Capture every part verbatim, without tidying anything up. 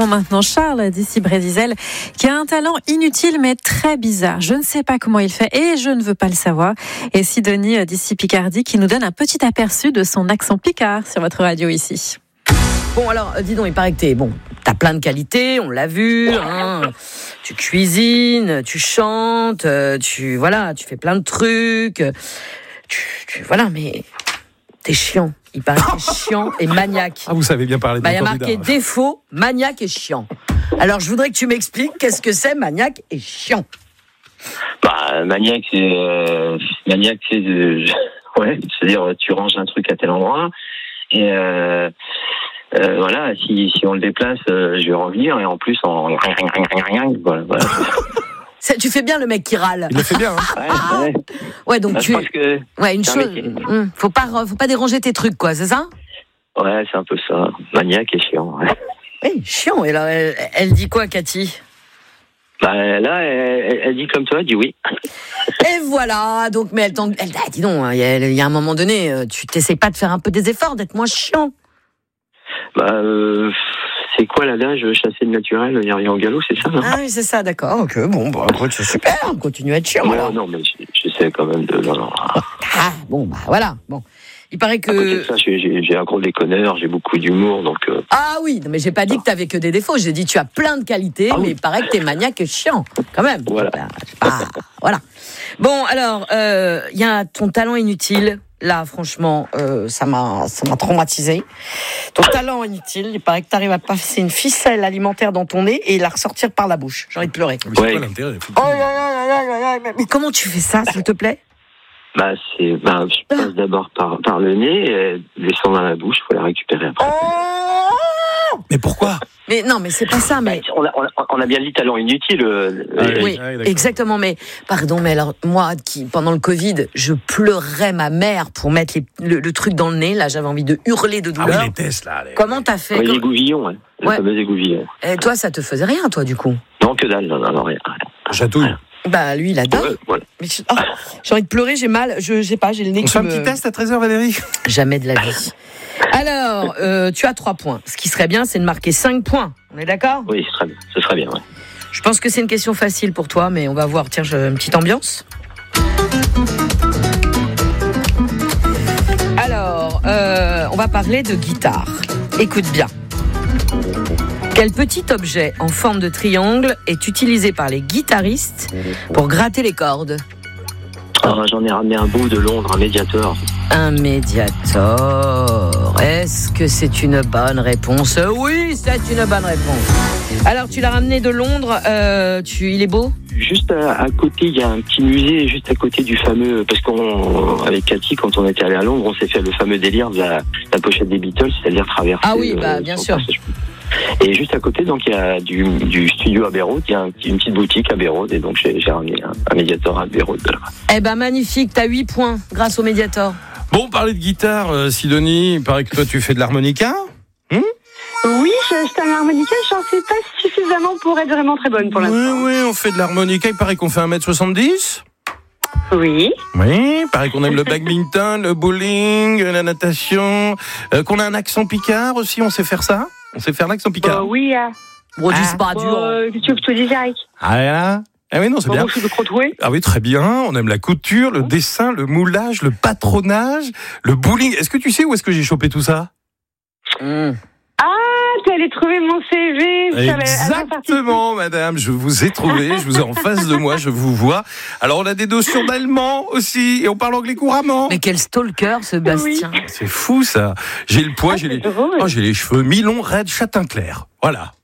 retrouvons maintenant Charles d'ici Brésil, qui a un talent inutile mais très bizarre. Je ne sais pas comment il fait et je ne veux pas le savoir. Et Sidonie d'ici Picardie qui nous donne un petit aperçu de son accent picard sur votre radio ici. Bon, alors, dis donc, il paraît que t'es, bon, t'as plein de qualités, on l'a vu, hein. Tu cuisines, tu chantes, tu, voilà, tu fais plein de trucs. Tu, tu voilà, mais t'es chiant. Il paraît que t'es chiant et maniaque. Ah, vous savez bien parler de bah, mon il y a candidat. marqué défaut, maniaque et chiant. Alors, je voudrais que tu m'expliques qu'est-ce que c'est maniaque et chiant. Bah, maniaque, c'est, euh, maniaque, c'est, euh, ouais, c'est-à-dire, tu ranges un truc à tel endroit, et, euh, Euh, voilà, si, si on le déplace, euh, je vais revenir, et en plus, en... Voilà, voilà. C'est, tu fais bien le mec qui râle. Il le fait bien, hein. Ouais, ouais. Ouais, donc Bah, tu... je pense que... Ouais, une c'est un chose... métier. Hum, faut pas, faut pas déranger tes trucs, quoi, c'est ça? Ouais, c'est un peu ça. Maniaque et chiant, ouais. Oui, chiant. Et là, elle, elle dit quoi, Cathy? Bah, là, elle, elle dit comme toi, elle dit oui. Et voilà, donc, mais elle t'en... Elle, ah, dis donc, il y, a, il y a un moment donné, tu t'essayes pas de faire un peu des efforts, d'être moins chiant. Bah, euh, c'est quoi l'adage, chasser le naturel, il n'y a rien au galop, c'est ça, non? Ah oui, c'est ça, d'accord, ok, bon, bah, écoute, c'est super, on continue à être chiant. Non, alors. non, mais j'essaie quand même de... Non, non. Ah, bon, bah, voilà, bon. Il paraît que... À côté de ça, j'ai, j'ai, j'ai un gros déconneur, j'ai beaucoup d'humour, donc... Euh... Ah oui, non, mais j'ai pas dit que t'avais que des défauts, j'ai dit tu as plein de qualités, ah, mais oui. Il paraît que t'es maniaque et chiant, quand même. Voilà. Ah, voilà. Bon, alors, il euh, y a ton talent inutile. Là, franchement, euh, ça m'a, ça m'a traumatisé. Ton talent inutile, il paraît que tu arrives à passer une ficelle alimentaire dans ton nez et la ressortir par la bouche. J'ai envie de pleurer. Mais c'est Ouais. quoi l'intérêt? Oh là là là là là, mais comment tu fais ça, s'il te plaît? Bah, c'est, bah, je passe d'abord par, par le nez, et descend dans la bouche, il faut la récupérer après. Oh Mais pourquoi? Mais non, mais c'est pas ça, mais... On a, on a, on a bien dit talent inutile. Euh, Ah et- Oui, Ah oui, d'accord. exactement, mais pardon, mais alors, moi, qui, pendant le Covid, je pleurais ma mère pour mettre les, le, le truc dans le nez, là, j'avais envie de hurler de Ah douleur. oui, les tests, là. Les... Comment t'as fait? Ouais, Com- l'égouvillon, hein, le Ouais. fameux égouvillon. Et toi, ça te faisait rien, toi, du coup? Non, que dalle, non, non, non, rien. Chatouille. Bah, lui, il adore. Ouais, voilà. Mais je- oh, j'ai envie de pleurer, j'ai mal, je sais pas, j'ai le nez On qui fait un me... petit test à treize heures, Valérie? Jamais de la vie. Alors, euh, tu as trois points. Ce qui serait bien, c'est de marquer cinq points. On est d'accord? Oui, ce serait bien, ce serait bien, ouais. Je pense que c'est une question facile pour toi, mais on va voir. Tiens, j'ai une petite ambiance. Alors, euh, on va parler de guitare. Écoute bien. Quel petit objet en forme de triangle est utilisé par les guitaristes pour gratter les cordes? Alors, j'en ai ramené un bout de Londres, un médiator. Un médiator. Est-ce que c'est une bonne réponse? Oui, c'est une bonne réponse. Alors, tu l'as ramené de Londres. Euh, tu, il est beau? Juste à, à côté, il y a un petit musée, juste à côté du fameux... Parce qu'on, avec Cathy, quand on était allé à Londres, on s'est fait le fameux délire de la, la pochette des Beatles, c'est-à-dire traverser... Ah oui, bah, bien son sûr. passage. Et juste à côté, donc, il y a du, du studio Abbey Road, il y a un, une petite boutique Abbey Road, et donc j'ai, j'ai ramené un, un médiator à Abbey Road de là-bas. Eh ben, magnifique. T'as huit points grâce au médiator. Bon, parler de guitare, euh, Sidonie, il paraît que toi, tu fais de l'harmonica? Oui, j'ai acheté un harmonica, j'en sais pas suffisamment pour être vraiment très bonne pour Oui, l'instant. oui, on fait de l'harmonica. Il paraît qu'on fait un mètre soixante-dix. Oui. Oui, il paraît qu'on aime le badminton, le bowling, la natation. Euh, qu'on a un accent picard aussi, on sait faire ça? On sait faire l'accent picard? Bah oui. Euh, Bon, dis Ah. pas bon, dur. euh, qu'est-ce que tu veux que je te dise, Eric? Ah là. Ah oui, non, c'est Bon, bien. moi, je suis de Croix-Toué. Ah oui, très bien. On aime la couture, le dessin, le moulage, le patronage, le bowling. Est-ce que tu sais où est-ce que j'ai chopé tout ça? Mmh. Ah, t'es allé trouver mon C V. sur le- Exactement, madame. Je vous ai trouvé. Je vous ai en face de moi. Je vous vois. Alors, on a des notions d'allemand aussi. Et on parle anglais couramment. Mais quel stalker, ce Bastien. C'est fou, ça. J'ai le poids, Ah, j'ai c'est les... drôle. Oh, j'ai les cheveux mi-longs, raides, châtain clair. Voilà.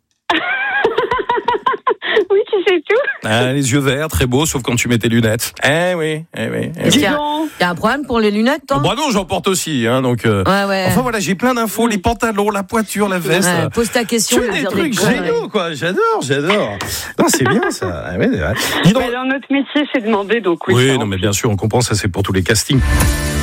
Oui, tu sais tout. Ah, les yeux verts, très beaux, sauf quand tu mets tes lunettes. Eh oui, eh oui. Eh Est-ce oui. qu'il y a, donc. il y a un problème pour les lunettes, toi? Bah non, j'en porte aussi, hein, donc... euh, Ouais, ouais. Enfin voilà, j'ai plein d'infos, les pantalons, la poiture, la veste. Ouais, pose ta question. Tu je fais vais des dire trucs conneries. géniaux, quoi. J'adore, j'adore. Non, c'est bien, ça. Ah ouais, ouais. Dis donc- Bah, dans notre métier, c'est demandé, donc oui. Oui, ça non, mais bien sûr, on comprend, ça, c'est pour tous les castings.